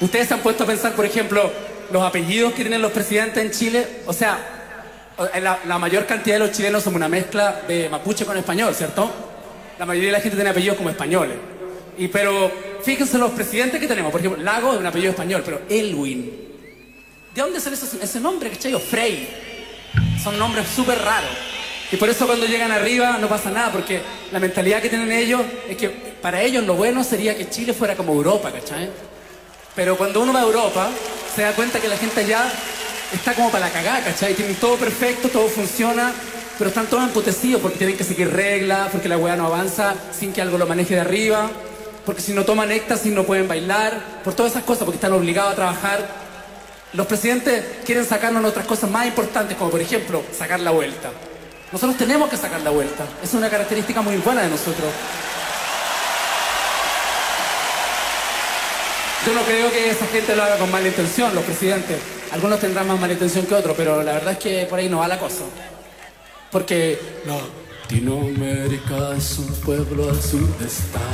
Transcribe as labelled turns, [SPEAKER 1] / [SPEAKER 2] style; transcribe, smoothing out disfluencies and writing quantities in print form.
[SPEAKER 1] ¿Ustedes se han puesto a pensar, por ejemplo, los apellidos que tienen los presidentes en Chile? O sea, la mayor cantidad de los chilenos somos una mezcla de mapuche con español, ¿cierto? La mayoría de la gente tiene apellidos como españoles. Pero fíjense los presidentes que tenemos. Por ejemplo, Lago es un apellido español, pero Elwin. ¿De dónde sale ese nombre, cachai? O Frey. Son nombres súper raros. Y por eso cuando llegan arriba no pasa nada, porque la mentalidad que tienen ellos es que para ellos lo bueno sería que Chile fuera como Europa, ¿cachai? Pero cuando uno va a Europa, se da cuenta que la gente allá está como para la cagada, ¿cachai? Tienen todo perfecto, todo funciona, pero están todos emputecidos porque tienen que seguir reglas, porque la weá no avanza sin que algo lo maneje de arriba, porque si no toman éxtasis no pueden bailar, por todas esas cosas, porque están obligados a trabajar. Los presidentes quieren sacarnos otras cosas más importantes, como por ejemplo, sacar la vuelta. Nosotros tenemos que sacar la vuelta. Es una característica muy buena de nosotros. Yo no creo que esa gente lo haga con mala intención, los presidentes. Algunos tendrán más mala intención que otros, pero la verdad es que por ahí no va la cosa. Porque Latinoamérica es un pueblo al sur de esta